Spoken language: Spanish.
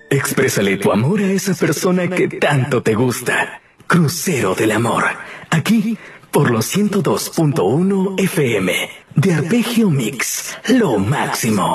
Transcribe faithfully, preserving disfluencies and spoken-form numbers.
Exprésale tu amor a esa persona que tanto te gusta. Crucero del Amor. Aquí, por los ciento dos punto uno F M. De Arpegio Mix. Lo máximo.